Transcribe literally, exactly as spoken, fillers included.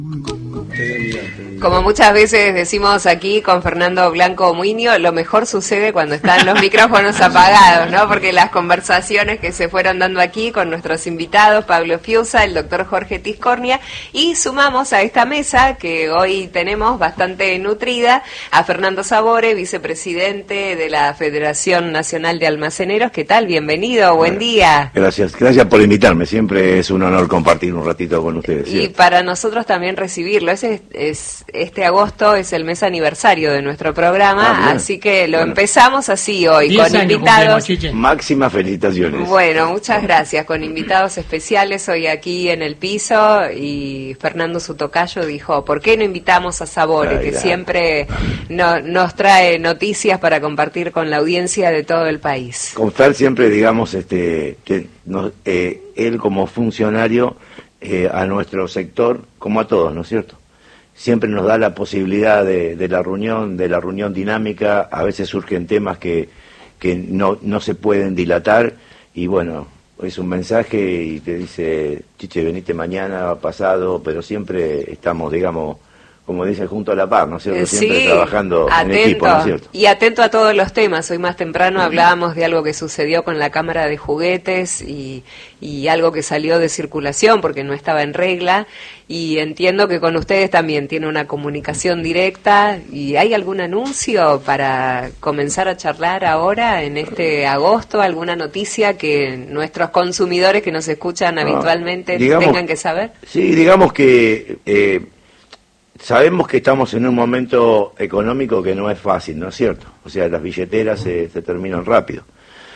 Como muchas veces decimos aquí con Fernando Blanco Muinio, lo mejor sucede cuando están los micrófonos apagados, ¿no? Porque las conversaciones que se fueron dando aquí con nuestros invitados, Pablo Fiusa, el doctor Jorge Tiscornia, y sumamos a esta mesa que hoy tenemos bastante nutrida a Fernando Sabore, vicepresidente de la Federación Nacional de Almaceneros. ¿Qué tal? Bienvenido, buen día. Gracias, gracias por invitarme, siempre es un honor compartir un ratito con ustedes. Y ¿sí? Para nosotros también recibirlo. Ese es, es este agosto es el mes aniversario de nuestro programa, ah, así que lo bueno. empezamos así hoy, con invitados. Máximas felicitaciones. Bueno, muchas gracias, con invitados especiales hoy aquí en el piso, y Fernando su tocayo dijo, ¿por qué no invitamos a Sabore, Ay, que ya. siempre no, nos trae noticias para compartir con la audiencia de todo el país? Constar siempre, digamos, este que nos, eh, él como funcionario eh, a nuestro sector, como a todos, ¿no es cierto? Siempre nos da la posibilidad de, de la reunión, de la reunión dinámica. A veces surgen temas que, que no, no se pueden dilatar, y bueno, es un mensaje y te dice, Chiche, venite mañana, pasado, pero siempre estamos, digamos, como dice, junto a la par, ¿no es cierto? Siempre sí, trabajando atento, en equipo, ¿no es cierto? Y atento a todos los temas. Hoy más temprano hablábamos de algo que sucedió con la Cámara de Juguetes y, y algo que salió de circulación porque no estaba en regla, y entiendo que con ustedes también tiene una comunicación directa. ¿Y hay algún anuncio para comenzar a charlar ahora en este agosto? ¿Alguna noticia que nuestros consumidores que nos escuchan no, habitualmente digamos, tengan que saber? Sí, digamos que eh, sabemos que estamos en un momento económico que no es fácil, ¿no es cierto? O sea, las billeteras se, se terminan rápido.